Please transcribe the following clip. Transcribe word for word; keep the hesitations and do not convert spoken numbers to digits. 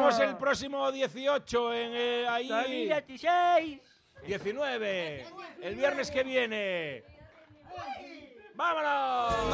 vemos el próximo dieciocho en eh, ahí. dos mil dieciséis. diecinueve. El viernes que viene. ¡Vámonos!